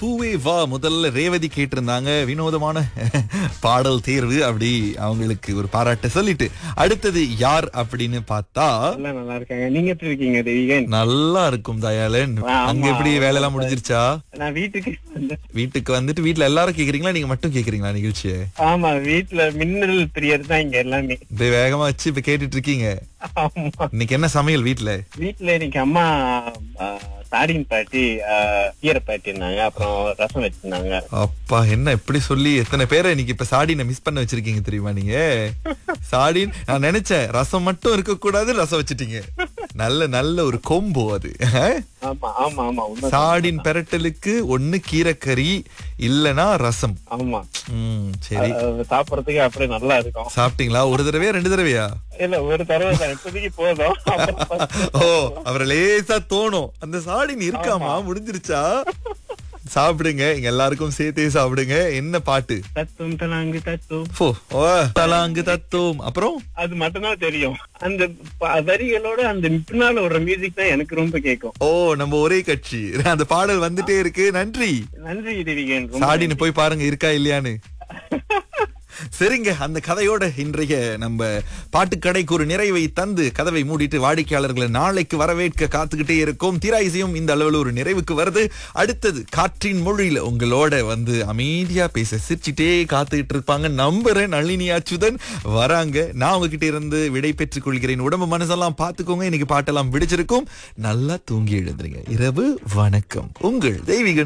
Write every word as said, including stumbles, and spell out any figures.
பூவே வா முதல்ல ரேவதி கேட்டிருந்தாங்க. வினோதமான பாடல் தேர்வு அப்படி அவங்களுக்கு ஒரு பாராட்ட சொல்லிட்டு அடுத்தது யார் அப்படின்னு பார்த்தா எல்லாம் நல்லா இருக்காங்க. நீங்க எப்படி இருக்கீங்க தேவிகன்? நல்லா இருக்கும் தயாளன். ஆமா. அங்க எப்படி வேலை எல்லாம் முடிஞ்சிருச்சா? நான் வீட்டுக்கு வந்தேன். வீட்டுக்கு வந்துட்டு வீட்ல எல்லாரும் கேக்குறீங்களா, நீங்க மட்டும் கேக்குறீங்களா நிகழ்ச்சியை? ஆமா, வீட்டுல மின்னல் பிரியர் தான் இங்க எல்லாமே. இப்ப வேகமா வச்சு இப்ப கேட்டுட்டு இருக்கீங்க. ஆமா, இன்னைக்கு என்ன சமையல் வீட்ல? வீட்டுல இன்னைக்கு அம்மா ஆ, சாடின் பாட்டி ஆ, கீரை பாட்டினாங்க, அப்புறம் ரசம் வச்சிருந்தாங்க. அப்பா என்ன எப்படி சொல்லி எத்தனை பேரை இன்னைக்கு இப்ப சாடினை மிஸ் பண்ண வச்சிருக்கீங்க தெரியுமா நீங்க? சாடின் நான் நினைச்சேன் ரசம் மட்டும் இருக்க கூடாது, ரசம் வச்சிட்டீங்க. நல்ல நல்ல ஒரு கொம்போ அது. ஆமா ஆமா ஆமா உண்மைதான். சாடின் பெரட்டலுக்கு ஒண்ணு கீரைக்கறி இல்லனா ரசம். ஆமா, ம் சரி. ஆ, சாப்பிடறதுக்கு அப்படியே நல்லா இருக்கும். சாப்பிட்டீங்களா? ஒரு தடவையா ரெண்டு தடவையா? இல்ல, ஒரு தடவை தான், இப்போதைக்கு போதும். ஓ அவரை லேசா தோணும் அந்த சாடின் இருக்காமா, முடிஞ்சிருச்சா? சாப்பிடுங்க, இங்க எல்லாருக்கும் சேர்த்தே சாப்பிடுங்க. என்ன பாட்டு? தத்துவம் தலாங்கு தத்துவம், ஃபோ, ஓ, தலாங்கு தத்துவம். அப்புறம் அது மட்டும்தான் தெரியும். அந்த ப- வரிகளோட அந்த பின்னால ஒரு மியூசிக் தான் எனக்கு ரொம்ப கேட்கும். ஓ நம்ம ஒரே கட்சி. அந்த பாடல் வந்துட்டே இருக்கு. நன்றி. நன்றி தேவிகன், ரொம்ப சாடின்னு போய் பாருங்க இருக்கா இல்லையான்னு. சரிங்க, அந்த கதையோட இன்றைய நம்ம பாட்டுக்கடைக்கு ஒரு நிறைவை தந்து கதவை மூடிட்டு வாடிக்கையாளர்களை நாளைக்கு வரவேற்க காத்துக்கிட்டே இருக்கும். திராயிசையும் இந்த அளவில் ஒரு நிறைவுக்கு வருது. அடுத்தது காற்றின் மொழியில உங்களோட வந்து அமைதியா பேச சிரிச்சுட்டே காத்துக்கிட்டு இருப்பாங்க நம்புறேன். நளினி அச்சுதன் வராங்க. நான் உங்ககிட்ட இருந்து விடை பெற்றுக் கொள்கிறேன். உடம்பு மனசெல்லாம் பாத்துக்கோங்க. இன்னைக்கு பாட்டெல்லாம் பிடிச்சிருக்கும். நல்லா தூங்கி எழுந்துருங்க. இரவு வணக்கம். உங்கள் தெய்வீக